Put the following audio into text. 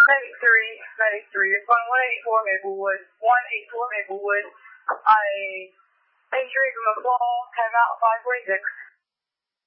93, it's on 184 Maplewood, 184 Maplewood. Injury from a fall, timeout 546.